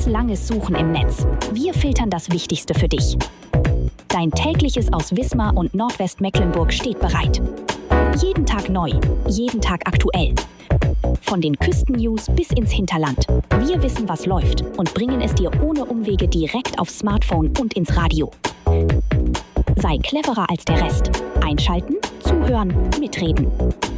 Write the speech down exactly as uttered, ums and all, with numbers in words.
langes Suchen im Netz. Wir filtern das Wichtigste für dich. Dein tägliches aus Wismar und Nordwestmecklenburg steht bereit. Jeden Tag neu, jeden Tag aktuell. Von den Küstennews bis ins Hinterland. Wir wissen, was läuft und bringen es dir ohne Umwege direkt aufs Smartphone und ins Radio. Sei cleverer als der Rest. Einschalten, zuhören, mitreden.